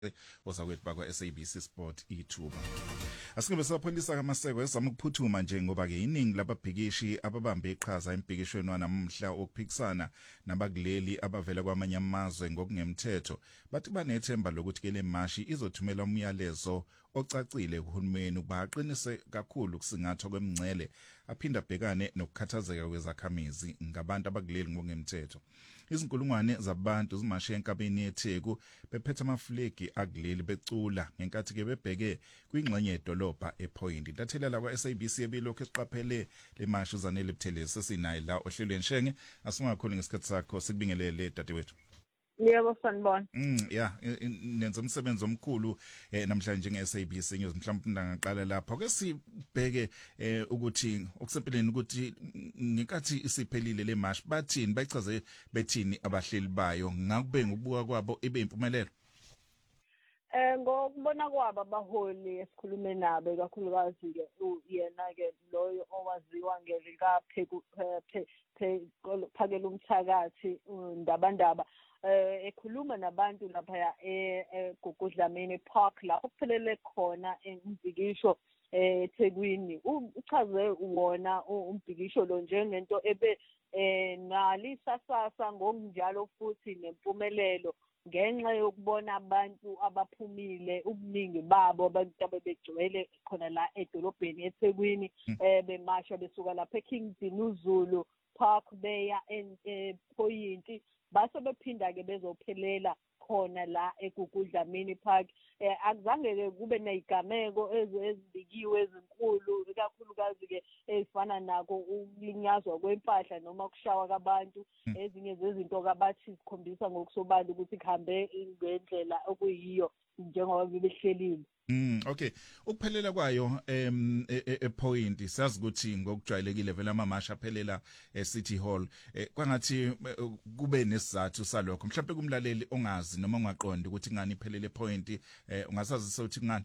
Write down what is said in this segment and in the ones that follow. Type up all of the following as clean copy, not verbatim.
osakwethu bakwa SABC Sport ithuba. Asingabe sapholisa kaMaseko ezama ukuphuthuma nje ngoba ke iningi lababhikishi ababambe iqhaza empikishweni wanamhla okuphikisana nabakuleli abavela kwamanye amazwe ngokungemthetho bathi banethemba lokuthi ke le mashi izothumela umyalezo ocacile kuhulumeni ukuba aqinise kakhulu ukusingathwa kwemingcele aphinda abhekane nokukhathazeka kwezakhamizi ngabantu abakuleli ngokungemthetho. Izinkulungwane zabantu zimashe enkabeni yeTheku bephethe amaflegi akuleli becula ngenkathi ke bebheke kwingxenye yedolobha ePoint. Intathelela kwa SABC ebilokhu esiqaphele le mashi uzanele Buthelezi sesinayi la ohlelweni Shenge asingakhona ngesikhathi sakho sikubingelele dadewethu. Yebo sanibona. Yeah, nenza umsebenzi omkhulu namhlanje nge-SABC News mhlawumbe ngaqala lapha ke sibheke ukuthi okusempeleni ukuthi ngenkathi isiphelile le march bathini bayichaze bethini abahleli bayo ngakube ngokubuka kwabo ibe impumelelo. Ngokubona kwabo abaholi esikhulume nabo kakhulukazi ke yena ke loyo owaziwa ngelika Phakela Umthakathi Ndabandaba ekhuluma nabantu lapha eGugudlamini Park la kuphelele khona umbhikisho eThekwini uchaze wona umbhikisho lo njengento ebe nalisasasa ngokunjalo futhi nempumelelo ngenxa yokubona abantu abaphumile ubuningi babo abantu ababegcwele khona la edolobheni eThekwini bemasha besuka lapha eKingdon uZulu Park beya ePoint base bephinda ke bezophelela khona la eGugudlamini Park. Akuzange ke kube nezigameko ezibikiwe ezinkulu kakhulukazi ke ezifana nako ukulinyazwa kwempahla noma ukushawa kwabantu ezinye zezinto kabathi sikhombisa ngokusobala ukuthi kuhambe ngendlela okuyiyo njengoba behlelile. Okay, ukuphelela kwayo ePoint sazi ukuthi ngokujwayelekile vele amamasha aphelela eCity Hall kwangathi kube nesizathu salokho mhlawumbe kumlaleli ongazi noma ungaqonda ukuthi ngani iphelele ePoint ungasazisa ukuthi ngani.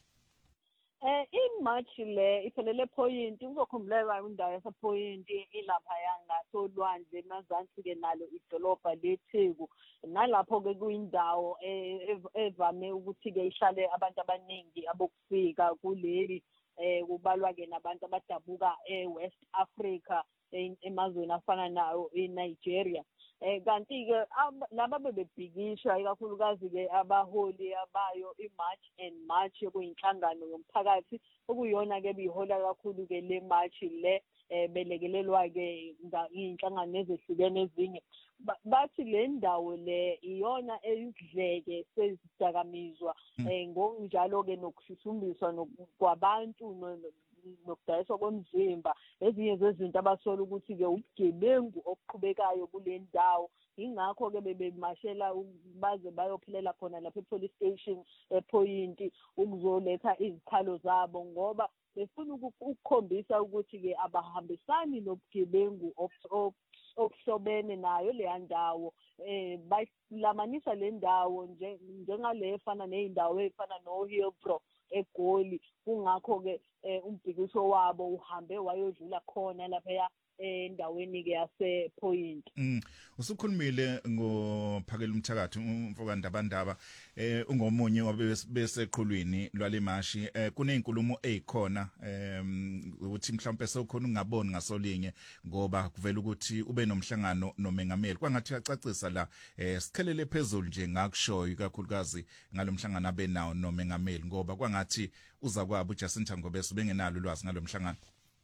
Imarch le iphelele Point uzokhumbuleka indawo yasePoint ilapha yangasolwandle emazantsi ke nalo idolobha leTheku nalapho ke kuyindawo evame ukuthi ke ihlale abantu abaningi abokufika kuleli kubalwa ke nabantu abadabuka eWest Africa emazweni afana nayo eNigeria. Kanti ke laba bebebhikisha ikakhulukazi ke abaholi abayo iMarch and March kuyinhlangano yomphakathi okuyona ke bihola kakhulu ke le March le belekelelwa ke inhlangano ezehlukene ezinye bathi le ndawo le iyona ezidleke sezidakamizwa ngokunjalo ke nokushushumbiswa kwabantu nokudayiswa komzimba ezinye zezinto abasola ukuthi ke ubugebengu obuqhubekayo kule ndawo ingakho ke bebemashela baze bayophelela khona lapha epolice station ePoint ukuzoletha izikhalo zabo ngoba befuna ukukhombisa ukuthi ke abahambisani nobugebengu okuhlobene nayo le ndawo bayilamanisa le ndawo njengale efana nezindawo ezifana noHillbrow eGoli kungakho ke umbhikisho wabo uhambe wayodlula khona lapha endaweni ke yasePoint. Usukhulumile ngoPhakela Umthakathi umfoka Ndabandaba ungomunye wabeseqhulwini lwalemashi kunezinkulumo ezikhona ukuthi mhlawumbe sewukhona ungaboni ngasolinye ngoba kuvela ukuthi ube nomhlangano nomengameli kwangathi uyacacisa la sikhelele phezulu nje ngakushoyo ikakhulukazi ngalomhlangano abenawo nomengameli ngoba kwangathi uza kwabo uJacinta Ngobese bengenalo ulwazi ngalomhlangano.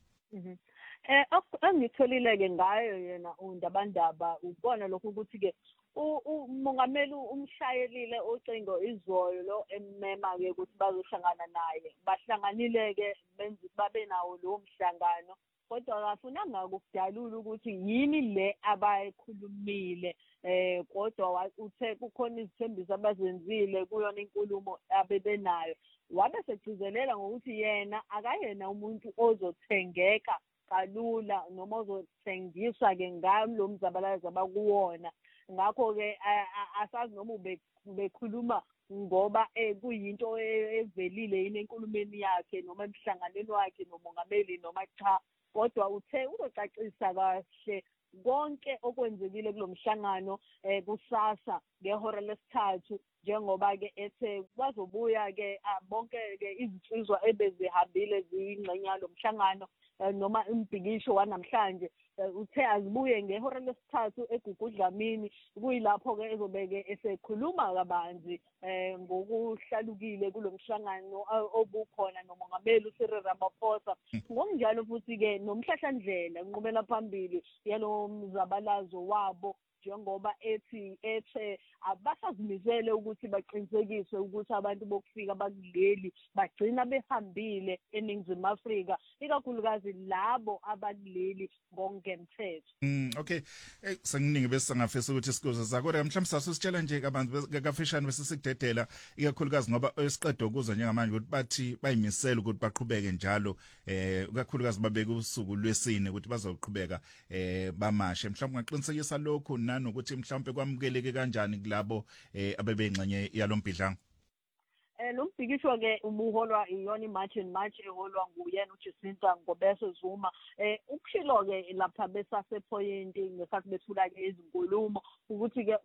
Angitholile ke ngayo yena uNdabandaba ubona lokho ukuthi ke umongameli umshayelile ucingo izolo lo emmema ke ukuthi bazohlangana naye bahlanganile ke benze babe nawo lo mhlangano kodwa akafunanga ukudalula ukuthi yini le abayikhulumile kodwa uthe kukhona izithembiso abazenzile kuyona inkulumo abebenayo wabe segcizelela ngokuthi yena akayena umuntu ozothengeka kalula noma ozothengiswa ke ngalo mzabalazo abakuwona ngakho ke asazi noma bekhuluma ngoba kuyinto evelile yini enkulumeni yakhe noma emhlanganweni wakhe nomongameli noma cha kodwa uthe uzocacisa kahle konke okwenzekile kulomhlangano kusasa ngehora lesithathu njengoba ke ethe bazobuya ke bonke ke izinsizwa ebezihambile ziyingxenye lomhlangano noma umbhikisho wanamhlanje uthe azibuye ngehora lesithathu egugudlamini kuyilapho ke ezobeke esekhuluma kabanzi ngokuhlalukile kulomhlangano obukhona nomongameli uCyril Ramaphosa ngokunjalo futhi ke nomhlahlandlela inqubela phambili yalo mzabalazo wabo njengoba ethe abasazimisele ukuthi baqinisekise ukuthi abantu bokufika bakuleli bagcina behambile eNingizimu Afrika ikakhulukazi labo abakuleli ngokungemthetho. Okay, senginingi bese ngafisa ukuthi sikuze zakho mhlawumbe sasisitshela nje abantu kafishane bese sikudedela ikakhulukazi ngoba esiqeda ukuzwa njengamanje ukuthi bathi bayimisela ukuthi baqhubeke njalo ikakhulukazi babeke usuku lwesine ukuthi bazoqhubeka bamashe mhlawumbe ngaqinisekisa lokho nanokuthi mhlawumbe kwamukeleke kanjani kulabo abebengxenye yalombhidlanga. Lo mbhikisho ke ubuholwa iyona imarch eholwa nguyena uJacinta Ngobese Zuma ukushilo ke lapha besasephoint ngesikhathi bethula ke izinkulumo ukuthi ke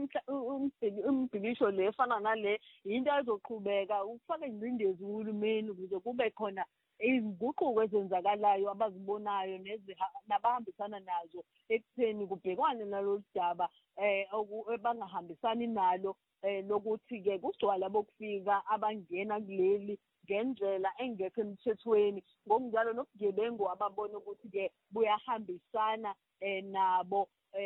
umbhikisho le efana nale into ezoqhubeka ukufaka ingcindezi uhulumeni ukuze kube khona izinguquko ezenzakalayo abazibonayo nabahambisana nazo ekutheni kubhekwane nalolu daba ebangahambisani nalo lokuthi ke kugcwala bokufika abangena kuleli ngendlela engekho emthethweni ngokunjalo nobugebengu ababona ukuthi ke buyahambisana nabo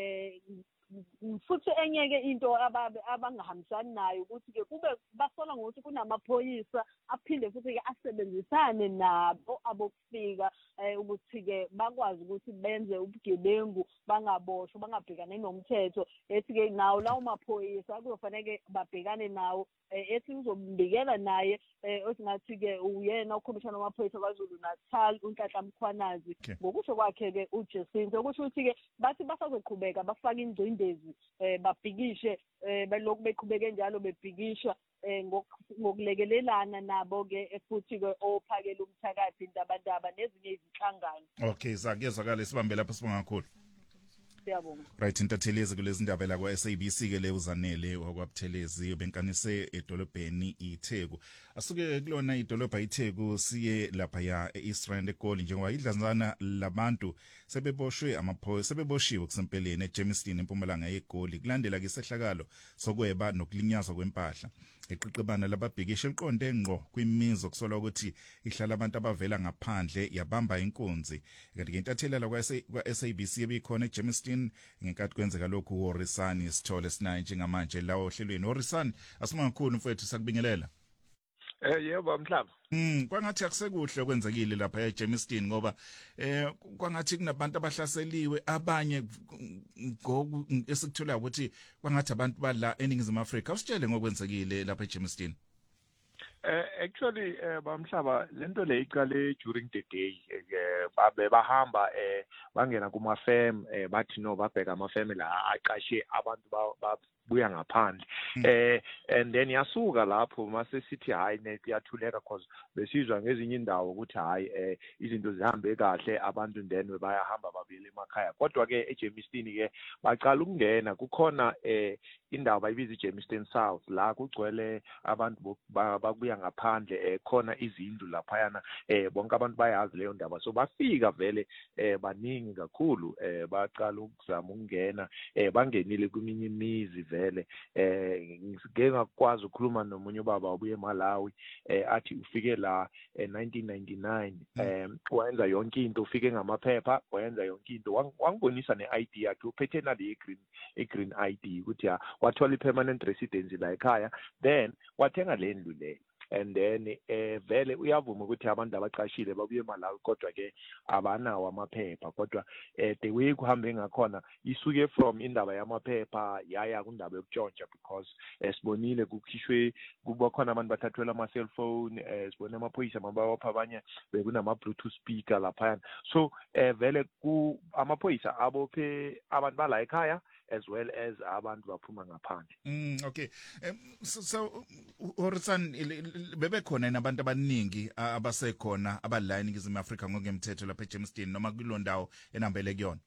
futhi enye ke into abangahambisani nayo ukuthi ke kube basola ngokuthi kunamaphoyisa aphinde futhi ke asebenzisane nabo abokufika ukuthi ke bakwazi ukuthi benze ubugebengu bangaboshwa bangabhekane nomthetho ethi ke nawo lawo maphoyisa kuzofanele babhekane nawo ethi uzombikela naye osingathi ke uyena ukhomishana wamaphoyisa kwaZulu Natal uNhlanhla Mkhwanazi ngokusho kwakhe ke uJacinta okusho ukuthi ke bathi basazoqhubeka bafaka ingcindezi babhikishe belokhu beqhubeke njalo bebhikisha ngokulekelelana nabo ke futhi ke ophakela umthakathi indabandaba nezinye izinhlangano. Okay, zakuyezwakala sibambe lapho sibongakhulu. Siyabonga. Right, intathelezi kulezi ndaba la kwa SABC ke le uzanele wakwabuthelezi benkanise edolobheni iTheku. Asuke kulona idolobha iTheku siye lapha ya eEast Rand eGoli njengoba idlanzana labantu sebeboshiwe kusempeleni eJemiston eMpumalanga yeGoli kulandela ke sehlakalo sokweba nokulinyazwa kwempahla. Eqiqebana lababhikisha eliqonde ngqo kwimizo kusolwa ukuthi ihlala abantu abavela ngaphandle yabamba inkunzi kanti ke intathelela kwa SABC ebikhona eJemiston ngenkathi kwenzeka lokhu Horisani sithole sinayo njengamanje lawo ohlelweni Horisani asingakhulu mfowethu sakubingelela. Yebo mhlaba. Kwangathi akusekuhle kwenzekile lapha eJemiston ngoba kwangathi kunabantu abahlaseliwe abanye esikuthola ukuthi kwangathi abantu bala eNingizimu Afrika usitshele ngokwenzekile lapha eJemiston. Actually bamhlaba lento le iqale during the day bahamba bangena kuma firm bathi no babheka ama firm la aqashe abantu buya ngaphandle and then yasuka lapho mase sithi hayi neyathuleka cause besizwa ngezinye indawo ukuthi hayi izinto zihambe kahle abantu then bayahamba babile emakhaya kodwa ke eJemiston ke baqala ukungena kukhona indawo bayibiza eJemiston South la kugcwele abantu babuya ngaphandle khona izindlu lapha yana bonke abantu bayazi leyo ndaba so bafika vele baningi kakhulu baqala ukuzama ukungena bangenile kweminye imizi vele ngeke ngakwazi ukukhuluma nomunye ubaba obuye eMalawi athi ufike la 1999 wenza yonke into ufike ngamaphepha wenza yonke into wangibonisa neID yakhe uphethe nale green ID ukuthi wathola ipermanent residence la ekhaya then wathenga le ndlu le and then vele uyavuma ukuthi abantu abaqashile babuye eMalawi kodwa ke abanawo amaphepha kodwa the way kuhambe ngakhona isuke from indaba yamaphepha yaya kundaba yokutshontsha because sibonile kukhishwe kuba khona abantu bathathwela ama cellphone sibone amaphoyisa mabawapha abanye bekunama bluetooth speaker lapha so vele ku amaphoyisa abophe abantu bala ekhaya as well as abantu baphuma ngaphandle. Okay. So Horisani bebekhona nabantu abaningi abasekhona abala eNingizimu Afrika ngokungemthetho lapha eJemiston noma kulondawo enambele kuyona.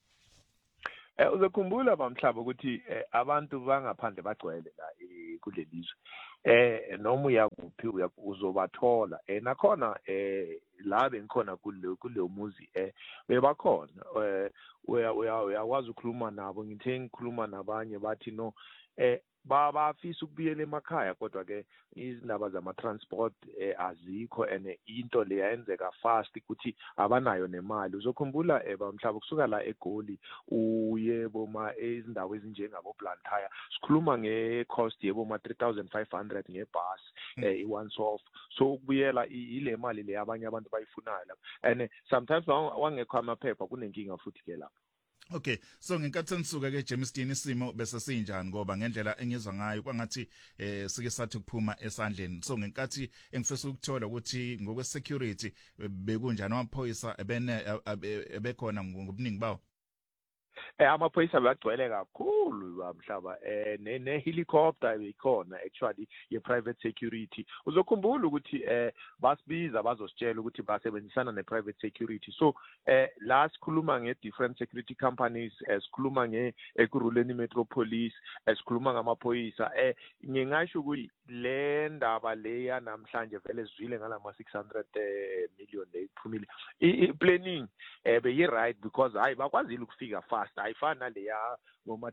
Uzokhumbula bamhlaba ukuthi abantu bangaphandle bagcwele la kulelizwe noma uyakuphi uzobathola nakhona la bengikhona kule muzi bebakhona uyakwazi ukukhuluma nabo ngithe ngikhuluma nabanye bathi no bafisa ukubuyela emakhaya kodwa ke izindaba zama transport azikho and into le yenzeka fast ukuthi abanayo nemali uzokhumbula bamhlaba kusuka la eGoli uye boma izindawo ezinjengabo Blantyre sikhuluma ngecost yebo ma 3500 ngebus i-once off so ukubuyela ile mali le abanye abantu bayifunayo and sometimes wangekho amaphepha kunenkinga futhi ke lapho. Okay, so ngenkathi senisuka ke Jamestown isimo bese sinjani ngoba ngendlela engizwa ngayo kwangathi sike sathi ukuphuma esandleni. So ngenkathi engifisa ukuthola ukuthi ngokwe security bekunjani amaphoyisa ebekhona ngobuningi bawo. Amaphoyisa bagcwele kakhulu bamhlaba ne helicopter beyikhona actually ye private security uzokhumbula ukuthi basibiza bazositshela ukuthi basebenzisana ne private security so la sikhuluma nge different security companies sikhuluma nge ekuruleni metropolis sikhuluma ngamaphoyisa ngingasho ukuthi le ndaba leya namhlanje vele sizwile ngalama 600 million leyiphumile planning beyi right because hayi bakwazile ukufika fast ayifana leya ngoma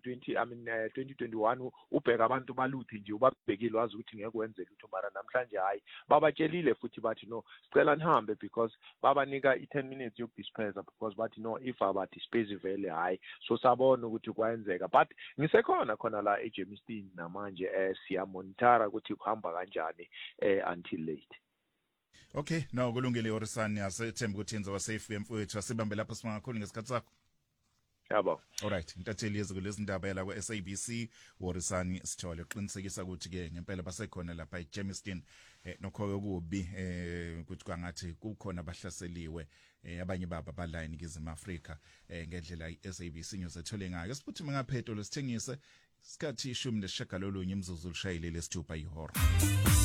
2021 ubheka abantu baluthi nje ubabhekile wazi ukuthi ngeke wenze lutho mara namhlanje hayi babatshelile futhi bathi no sicela nihambe because babanika i10 minutes yokudisperse because bathi no if abadisperse vele hayi so sabona ukuthi kwayenzeka but ngisekhona khona la eJamestown namanje siyamonitora ukuthi kuhamba kanjani until late. Okay, now kulungile Horisani asethemba ukuthi enza safe emfowethu asibambe lapho singakhona ngesikhathi sakho. Yabo. Alright, intatheli yeziko lezindaba yala kwa SABC Horisani Sithole uqinisekisa ukuthi ke ngempela basekhona lapha eJamestown nokho kubi ukuthi kwangathi kukhona abahlaseliwe abanye baba baline iNingizimu Afrika ngendlela iSABC News ethole ngayo. Siphuthume ngaphetho lesithengise isikhathi 10 neshagalolunye imzuzu lishayile lesithupha ihora.